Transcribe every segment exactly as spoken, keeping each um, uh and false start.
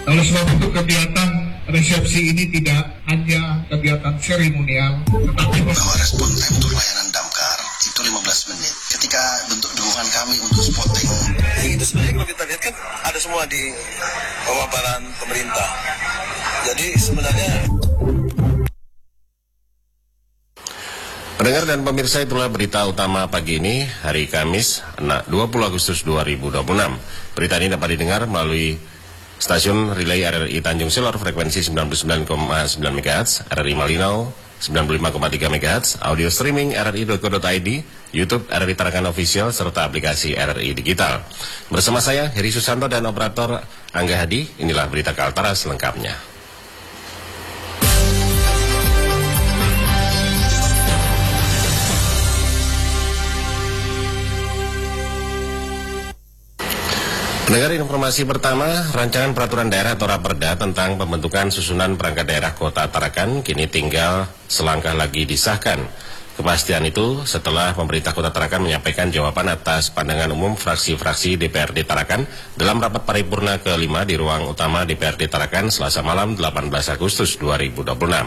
Oleh sebab itu kegiatan resepsi ini tidak hanya kegiatan seremonial, tetapi bahwa respon time untuk layanan damkar itu lima belas menit. Ketika bentuk dukungan kami untuk spotting, itu sebenarnya kalau kita lihat kan ada semua di pemaparan pemerintah. Jadi sebenarnya pendengar dan pemirsa, itulah berita utama pagi ini, hari Kamis, dua puluh Agustus dua ribu dua puluh enam. Berita ini dapat didengar melalui stasiun relay R R I Tanjung Silor frekuensi sembilan puluh sembilan koma sembilan megahertz, R R I Malinau sembilan puluh lima koma tiga megahertz, audio streaming r r i dot co dot i d, YouTube R R I Tarakan Official, serta aplikasi R R I Digital. Bersama saya, Heri Susanto dan operator Angga Hadi, inilah berita Kaltara selengkapnya. Pendengar, informasi pertama, rancangan peraturan daerah atau Raperda tentang pembentukan susunan perangkat daerah Kota Tarakan kini tinggal selangkah lagi disahkan. Kepastian itu setelah pemerintah Kota Tarakan menyampaikan jawaban atas pandangan umum fraksi-fraksi D P R D Tarakan dalam rapat paripurna kelima di ruang utama D P R D Tarakan Selasa malam delapan belas Agustus dua ribu dua puluh enam.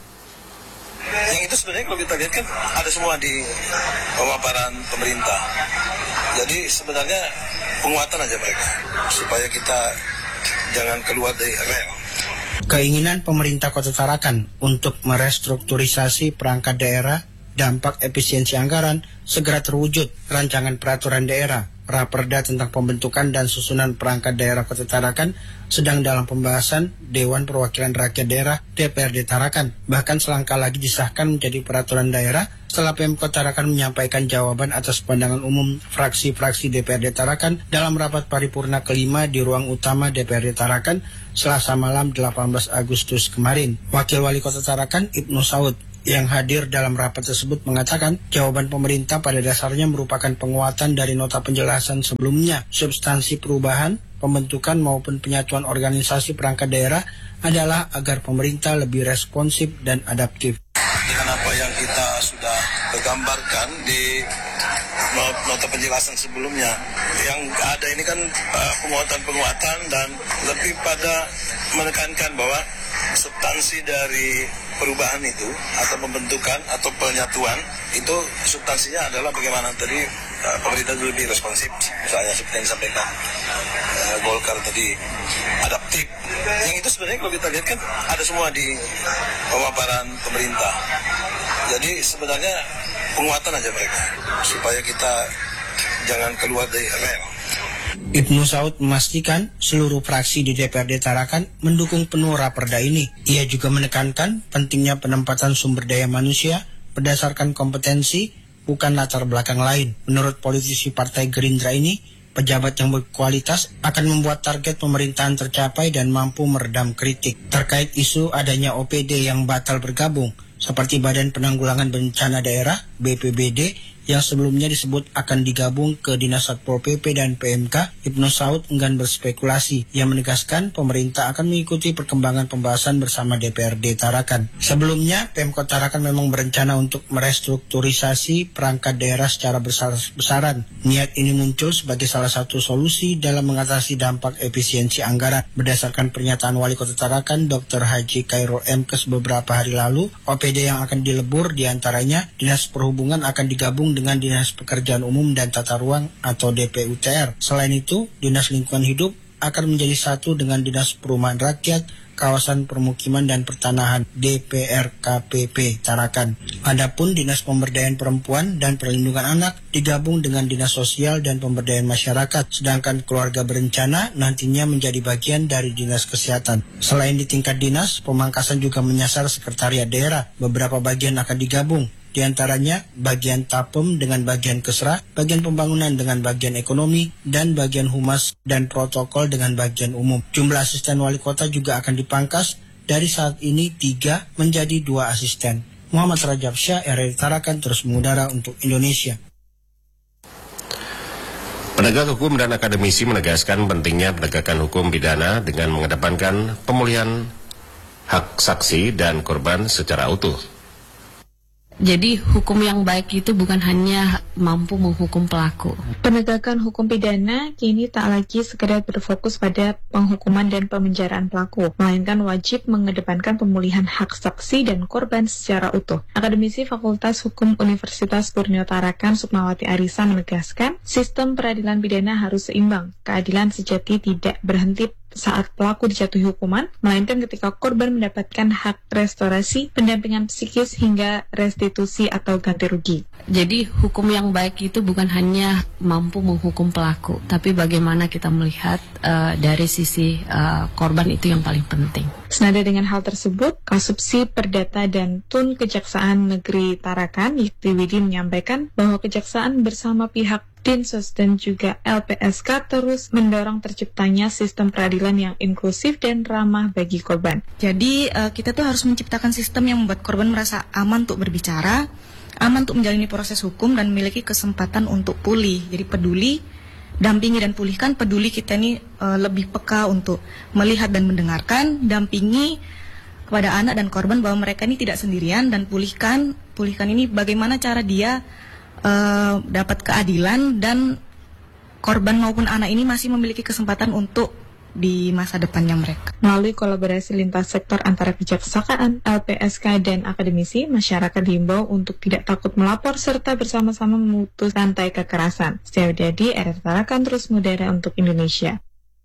yang itu sebenarnya kalau kita lihat kan ada semua di pemaparan pemerintah. Jadi sebenarnya penguatan aja mereka supaya kita jangan keluar dari rel. Keinginan pemerintah Kota Tarakan untuk merestrukturisasi perangkat daerah, dampak efisiensi anggaran segera terwujud. Rancangan peraturan daerah Raperda tentang pembentukan dan susunan perangkat daerah Kota Tarakan sedang dalam pembahasan Dewan Perwakilan Rakyat Daerah D P R D Tarakan. Bahkan selangkah lagi disahkan menjadi peraturan daerah setelah Pemkot Tarakan menyampaikan jawaban atas pandangan umum fraksi-fraksi D P R D Tarakan dalam rapat paripurna kelima di ruang utama D P R D Tarakan Selasa malam delapan belas Agustus kemarin. Wakil Wali Kota Tarakan Ibnu Saud yang hadir dalam rapat tersebut mengatakan jawaban pemerintah pada dasarnya merupakan penguatan dari nota penjelasan sebelumnya. Substansi perubahan, pembentukan maupun penyatuan organisasi perangkat daerah adalah agar pemerintah lebih responsif dan adaptif. Dengan apa yang kita sudah gambarkan di nota penjelasan sebelumnya, yang ada ini kan uh, penguatan-penguatan dan lebih pada menekankan bahwa substansi dari perubahan itu atau pembentukan atau penyatuan itu substansinya adalah bagaimana tadi uh, pemerintah lebih responsif, misalnya seperti yang disampaikan uh, Golkar tadi adaptif. Yang itu sebenarnya kalau kita lihat kan ada semua di pemaparan pemerintah. Jadi sebenarnya penguatan aja mereka supaya kita jangan keluar dari rel. Ibnu Saud memastikan seluruh fraksi di D P R D Tarakan mendukung penuh Raperda ini. Ia juga menekankan pentingnya penempatan sumber daya manusia berdasarkan kompetensi, bukan latar belakang lain. Menurut politisi Partai Gerindra ini, pejabat yang berkualitas akan membuat target pemerintahan tercapai dan mampu meredam kritik. Terkait isu adanya O P D yang batal bergabung, seperti Badan Penanggulangan Bencana Daerah B P B D yang sebelumnya disebut akan digabung ke Dinas Satpol P P dan P M K, Ibnu Saud enggan berspekulasi. Ia menegaskan pemerintah akan mengikuti perkembangan pembahasan bersama D P R D Tarakan. Sebelumnya, Pemkot Tarakan memang berencana untuk merestrukturisasi perangkat daerah secara besar-besaran. Niat ini muncul sebagai salah satu solusi dalam mengatasi dampak efisiensi anggaran. Berdasarkan pernyataan Wali Kota Tarakan, Doktor Haji Khairul Emkes beberapa hari lalu, O P D yang akan dilebur diantaranya Dinas Perhubungan akan digabung dengan Dinas Pekerjaan Umum dan Tata Ruang atau D P U T R. Selain itu, Dinas Lingkungan Hidup akan menjadi satu dengan Dinas Perumahan Rakyat, Kawasan Permukiman dan Pertanahan D P R K P P Tarakan. Adapun Dinas Pemberdayaan Perempuan dan Perlindungan Anak digabung dengan Dinas Sosial dan Pemberdayaan Masyarakat, sedangkan Keluarga Berencana nantinya menjadi bagian dari Dinas Kesehatan. Selain di tingkat dinas, pemangkasan juga menyasar sekretariat daerah. Beberapa bagian akan digabung, di antaranya bagian Tapem dengan bagian Kesra, bagian Pembangunan dengan bagian Ekonomi, dan bagian Humas dan Protokol dengan bagian Umum. Jumlah asisten wali kota juga akan dipangkas dari saat ini tiga menjadi dua asisten. Muhammad Rajab Syah, R R I Tarakan, terus mengudara untuk Indonesia. Penegak hukum dan akademisi menegaskan pentingnya penegakan hukum pidana dengan mengedepankan pemulihan hak saksi dan korban secara utuh. Jadi hukum yang baik itu bukan hanya mampu menghukum pelaku. Penegakan hukum pidana kini tak lagi sekedar berfokus pada penghukuman dan pemenjaraan pelaku, melainkan wajib mengedepankan pemulihan hak saksi dan korban secara utuh. Akademisi Fakultas Hukum Universitas Borneo Tarakan Sukmawati Arisa menegaskan, sistem peradilan pidana harus seimbang. Keadilan sejati tidak berhenti saat pelaku dijatuhi hukuman, melainkan ketika korban mendapatkan hak restorasi, pendampingan psikis hingga restitusi atau ganti rugi. Jadi hukum yang baik itu bukan hanya mampu menghukum pelaku, tapi bagaimana kita melihat uh, dari sisi uh, korban itu yang paling penting. Senada dengan hal tersebut, Kasubsi Perdata dan Tun Kejaksaan Negeri Tarakan, Yikti Widi menyampaikan bahwa Kejaksaan bersama pihak Dinsos dan juga L P S K terus mendorong terciptanya sistem peradilan yang inklusif dan ramah bagi korban. Jadi uh, kita tuh harus menciptakan sistem yang membuat korban merasa aman untuk berbicara, aman untuk menjalani proses hukum dan memiliki kesempatan untuk pulih. Jadi peduli, dampingi dan pulihkan. Peduli kita ini uh, lebih peka untuk melihat dan mendengarkan, dampingi kepada anak dan korban bahwa mereka ini tidak sendirian, dan pulihkan, pulihkan ini bagaimana cara dia Uh, dapat keadilan dan korban maupun anak ini masih memiliki kesempatan untuk di masa depannya mereka. Melalui kolaborasi lintas sektor antara kejaksaan, L P S K, dan akademisi, masyarakat diimbau untuk tidak takut melapor serta bersama-sama memutus rantai kekerasan. Saya Widadi, R R Tarakan terus mengudara untuk Indonesia.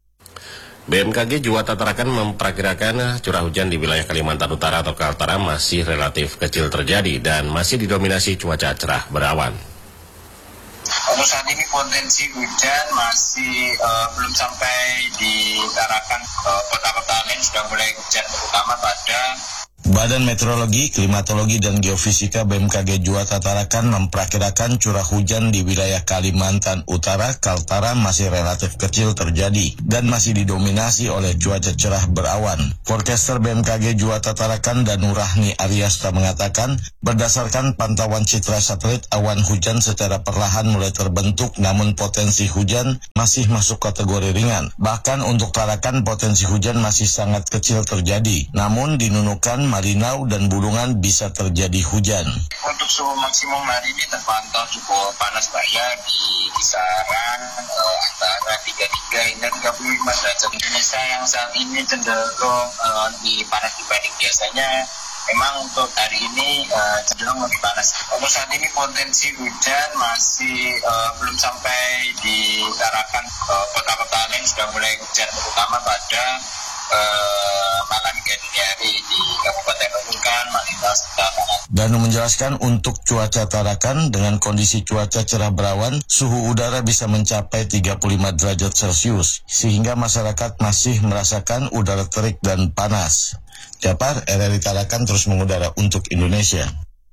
B M K G Juwata Tarakan memperkirakan curah hujan di wilayah Kalimantan Utara atau Kaltara masih relatif kecil terjadi dan masih didominasi cuaca cerah berawan. Untuk saat ini potensi hujan masih uh, belum sampai di Tarakan. Uh, kota-kota lain sudah mulai hujan, terutama pada Badan Meteorologi, Klimatologi, dan Geofisika B M K G Juwata Tarakan memperkirakan curah hujan di wilayah Kalimantan Utara, Kaltara masih relatif kecil terjadi dan masih didominasi oleh cuaca cerah berawan. Forecaster B M K G Juwata Tarakan Danurahni Aryasta mengatakan, berdasarkan pantauan citra satelit, awan hujan secara perlahan mulai terbentuk, namun potensi hujan masih masuk kategori ringan. Bahkan untuk Tarakan potensi hujan masih sangat kecil terjadi, namun di Nunukan, Malinau, dan Bulungan bisa terjadi hujan. Untuk suhu maksimum hari ini terpantau cukup panas bahaya di kisaran uh, antara tiga puluh tiga hingga tiga puluh lima derajat. Indonesia yang saat ini cenderung uh, lebih panas dibanding biasanya. Memang untuk hari ini uh, cenderung lebih panas. Untuk saat ini potensi hujan masih uh, belum sampai di Tarakan. Uh, kota-kota lain sudah mulai hujan, terutama pada Uh, malam dini hari di Kabupaten Nunukan, Malinau, Tarakan. Danu menjelaskan untuk cuaca Tarakan dengan kondisi cuaca cerah berawan, suhu udara bisa mencapai tiga puluh lima derajat Celcius, sehingga masyarakat masih merasakan udara terik dan panas. Japar, R R I Tarakan terus mengudara untuk Indonesia.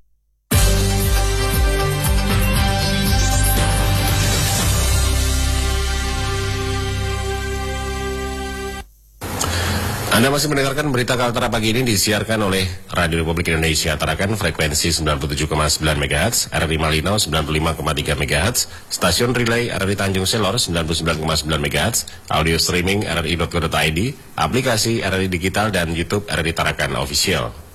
Anda masih mendengarkan berita Kaltara pagi ini disiarkan oleh Radio Republik Indonesia Tarakan frekuensi sembilan puluh tujuh koma sembilan megahertz, R R I Malinau sembilan puluh lima koma tiga megahertz, stasiun relay R R I Tanjung Selor sembilan puluh sembilan koma sembilan megahertz, audio streaming r r i dot co dot i d, aplikasi R R I Digital dan YouTube R R I Tarakan Official.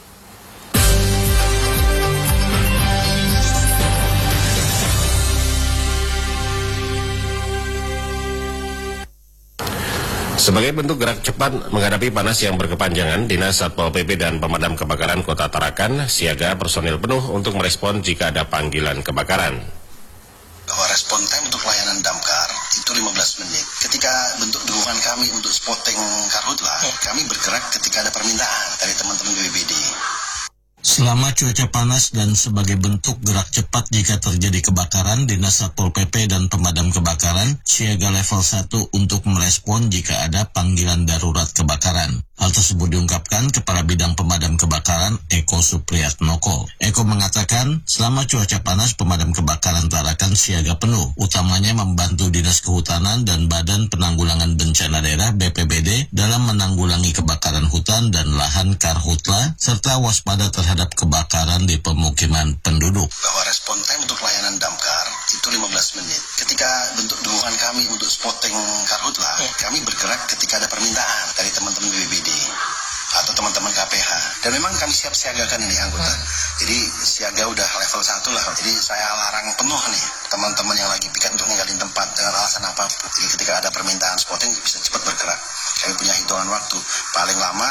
Sebagai bentuk gerak cepat menghadapi panas yang berkepanjangan, Dinas Satpol P P dan Pemadam Kebakaran Kota Tarakan siaga personil penuh untuk merespon jika ada panggilan kebakaran. Bahwa respon time untuk layanan damkar itu lima belas menit. Ketika bentuk dukungan kami untuk spotting karhutla, kami bergerak ketika ada permintaan dari teman-teman B P B D. Selama cuaca panas dan sebagai bentuk gerak cepat jika terjadi kebakaran, Dinas Satpol P P dan Pemadam Kebakaran siaga level satu untuk merespon jika ada panggilan darurat kebakaran. Hal tersebut diungkapkan Kepala Bidang Pemadam Kebakaran Eko Supriyatnoko. Eko mengatakan, selama cuaca panas Pemadam Kebakaran Tarakan siaga penuh, utamanya membantu Dinas Kehutanan dan Badan Penanggulangan Bencana Daerah B P B D dalam menanggulangi kebakaran hutan dan lahan karhutla, serta waspada terhadap kebakaran di pemukiman penduduk. Bahwa respon time untuk layanan damkar itu lima belas menit. Ketika bentuk dukungan kami untuk spotting karhutla, kami bergerak ketika ada permintaan dari teman-teman B P B D atau teman-teman K P H. Dan memang kami siap siagakan ini anggota. Jadi siaga udah level satu lah. Jadi saya larang penuh nih teman-teman yang lagi piket untuk ninggalin tempat dengan alasan apapun. Jadi ketika ada permintaan spotting bisa cepat bergerak. Kami punya hitungan waktu. Paling lama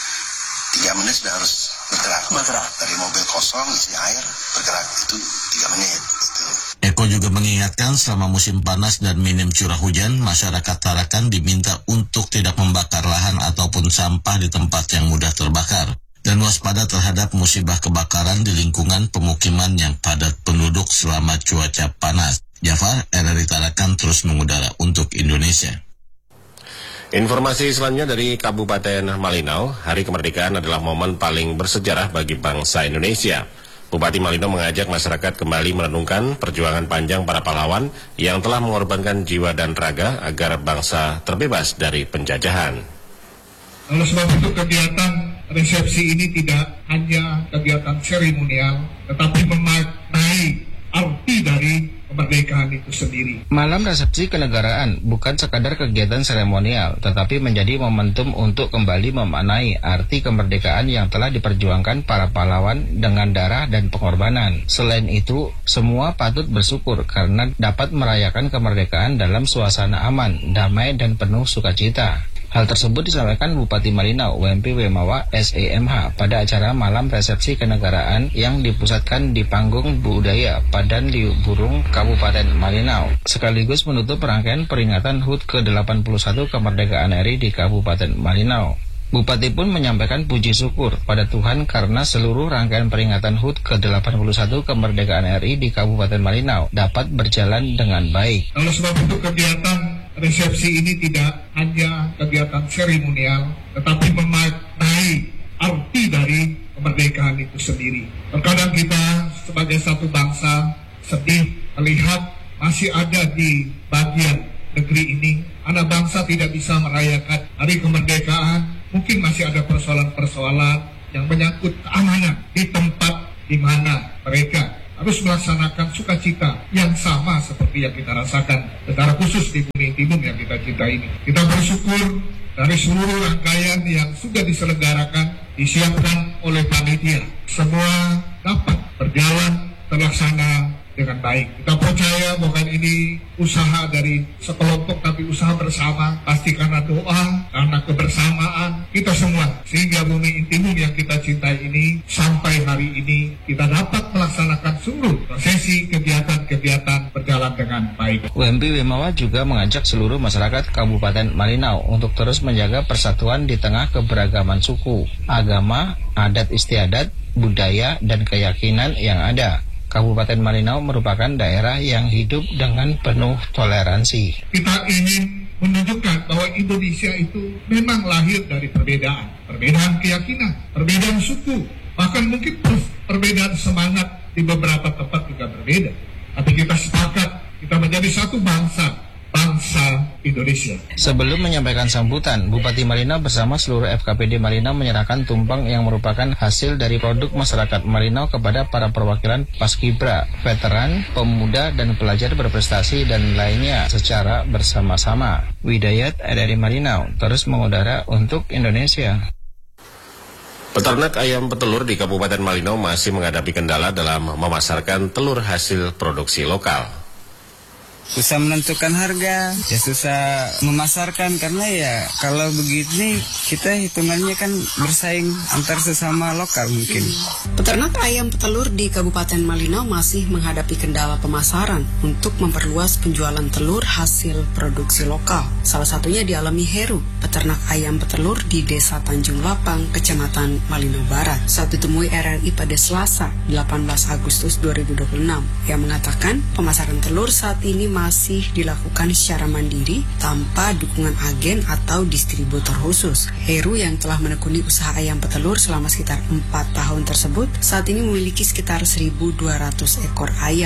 tiga menit sudah harus bergerak. Bergerak. Dari mobil kosong isi air bergerak itu tiga menit. Gitu. Eko juga mengingatkan selama musim panas dan minim curah hujan, masyarakat Tarakan diminta untuk tidak membakar lahan ataupun sampah di tempat yang mudah terbakar. Dan waspada terhadap musibah kebakaran di lingkungan pemukiman yang padat penduduk selama cuaca panas. Jafar, R R I Tarakan terus mengudara untuk Indonesia. Informasi selanjutnya dari Kabupaten Malinau, Hari Kemerdekaan adalah momen paling bersejarah bagi bangsa Indonesia. Bupati Malinau mengajak masyarakat kembali merenungkan perjuangan panjang para pahlawan yang telah mengorbankan jiwa dan raga agar bangsa terbebas dari penjajahan. Oleh sebab itu kegiatan resepsi ini tidak hanya kegiatan seremonial, tetapi memaknai arti dari kemerdekaan itu sendiri. Malam resepsi kenegaraan bukan sekadar kegiatan seremonial, tetapi menjadi momentum untuk kembali memaknai arti kemerdekaan yang telah diperjuangkan para pahlawan dengan darah dan pengorbanan. Selain itu, semua patut bersyukur karena dapat merayakan kemerdekaan dalam suasana aman, damai, dan penuh sukacita. Hal tersebut disampaikan Bupati Malinau W M P Wemawa S E M H pada acara malam resepsi kenegaraan yang dipusatkan di Panggung Budaya Padan Liu Burung Kabupaten Malinau, sekaligus menutup rangkaian peringatan H U T ke delapan puluh satu kemerdekaan R I di Kabupaten Malinau. Bupati pun menyampaikan puji syukur pada Tuhan karena seluruh rangkaian peringatan H U T ke delapan puluh satu kemerdekaan R I di Kabupaten Malinau dapat berjalan dengan baik. Oleh sebab itu kegiatan resepsi ini tidak hanya kegiatan seremonial, tetapi memaknai arti dari kemerdekaan itu sendiri. Terkadang kita sebagai satu bangsa sedih melihat masih ada di bagian negeri ini anak bangsa tidak bisa merayakan hari kemerdekaan. Mungkin masih ada persoalan-persoalan yang menyangkut keamanan di tempat di mana mereka harus melaksanakan sukacita yang sama seperti yang kita rasakan secara khusus di Bumi Timur yang kita cintai ini. Kita bersyukur dari seluruh rangkaian yang sudah diselenggarakan, disiapkan oleh panitia. Semua dapat berjalan terlaksana dengan baik. Kita percaya bahwa ini usaha dari sekelompok tapi usaha bersama, pasti karena doa, karena kebersamaan kita semua, sehingga Bumi Intimum yang kita cintai ini sampai hari ini kita dapat melaksanakan seluruh prosesi kegiatan-kegiatan berjalan dengan baik. W M P Wemawa juga mengajak seluruh masyarakat Kabupaten Malinau untuk terus menjaga persatuan di tengah keberagaman suku, agama, adat istiadat, budaya, dan keyakinan yang ada. Kabupaten Malinau merupakan daerah yang hidup dengan penuh toleransi. Kita ingin menunjukkan bahwa Indonesia itu memang lahir dari perbedaan. Perbedaan keyakinan, perbedaan suku, bahkan mungkin perbedaan semangat di beberapa tempat juga berbeda. Tapi kita sepakat, kita menjadi satu bangsa. Bangsa Indonesia. Sebelum menyampaikan sambutan, Bupati Malinau bersama seluruh F K P D Malinau menyerahkan tumpeng yang merupakan hasil dari produk masyarakat Malinau kepada para perwakilan Paskibra, veteran, pemuda, dan pelajar berprestasi dan lainnya secara bersama-sama. Widayat dari Malinau terus mengudara untuk Indonesia. Peternak ayam petelur di Kabupaten Malinau masih menghadapi kendala dalam memasarkan telur hasil produksi lokal. Susah menentukan harga, ya susah memasarkan karena ya kalau begini kita hitungannya kan bersaing antar sesama lokal mungkin. Peternak ayam petelur di Kabupaten Malinau masih menghadapi kendala pemasaran untuk memperluas penjualan telur hasil produksi lokal. Salah satunya dialami Heru, peternak ayam petelur di Desa Tanjung Lapang, Kecamatan Malinau Barat, saat ditemui R R I pada Selasa, delapan belas Agustus dua ribu dua puluh enam, yang mengatakan pemasaran telur saat ini masih dilakukan secara mandiri tanpa dukungan agen atau distributor khusus. Heru yang telah menekuni usaha ayam petelur selama sekitar empat tahun tersebut saat ini memiliki sekitar seribu dua ratus ekor ayam.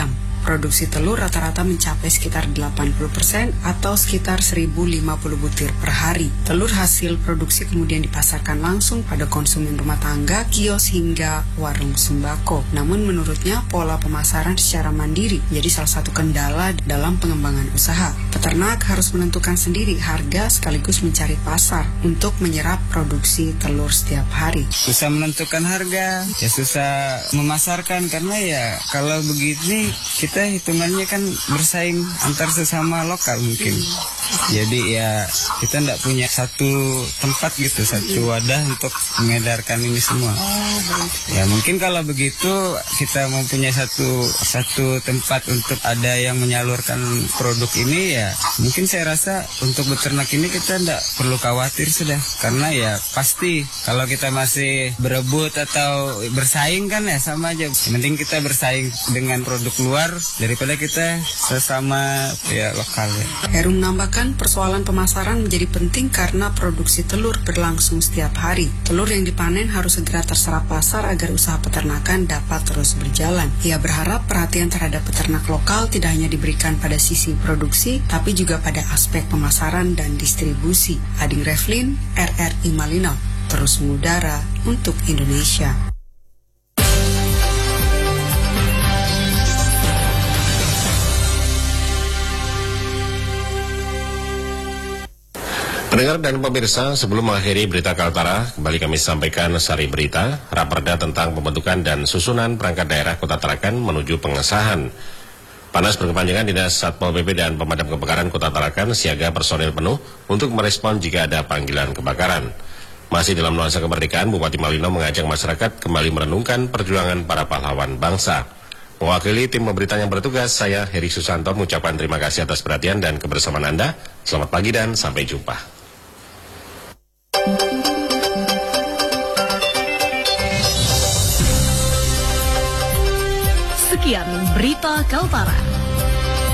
produksi telur rata-rata mencapai sekitar delapan puluh persen atau sekitar seribu lima puluh butir per hari. Telur hasil produksi kemudian dipasarkan langsung pada konsumen rumah tangga, kios hingga warung sembako. Namun menurutnya pola pemasaran secara mandiri menjadi salah satu kendala dalam pengembangan usaha. Peternak harus menentukan sendiri harga sekaligus mencari pasar untuk menyerap produksi telur setiap hari. Susah menentukan harga, ya susah memasarkan karena ya kalau begini kita hitungannya kan bersaing antar sesama lokal mungkin. Jadi ya kita tidak punya satu tempat gitu, satu wadah untuk mengedarkan ini semua. Ya mungkin kalau begitu kita mempunyai satu satu tempat untuk ada yang menyalurkan produk ini, ya mungkin saya rasa untuk beternak ini kita tidak perlu khawatir sudah, karena ya pasti kalau kita masih berebut atau bersaing kan ya sama aja. Yang penting kita bersaing dengan produk luar daripada kita sesama ya lokal ya. Heru menambahkan persoalan pemasaran menjadi penting karena produksi telur berlangsung setiap hari. Telur yang dipanen harus segera terserap pasar agar usaha peternakan dapat terus berjalan. Ia berharap perhatian terhadap peternak lokal tidak hanya diberikan pada sisi produksi, tapi juga pada aspek pemasaran dan distribusi. Ading Revlin, R R I Malino, terus mengudara untuk Indonesia. Pendengar dan pemirsa, sebelum mengakhiri berita Kaltara, kembali kami sampaikan sari berita, Raperda tentang pembentukan dan susunan perangkat daerah Kota Tarakan menuju pengesahan. Panas berkepanjangan, Dinas Satpol P P dan Pemadam Kebakaran Kota Tarakan siaga personil penuh untuk merespon jika ada panggilan kebakaran. Masih dalam nuansa kemerdekaan, Bupati Malino mengajak masyarakat kembali merenungkan perjuangan para pahlawan bangsa. Mewakili tim pemberitaan yang bertugas, saya Heri Susanto mengucapkan terima kasih atas perhatian dan kebersamaan Anda. Selamat pagi dan sampai jumpa. Sekian berita Kaltara.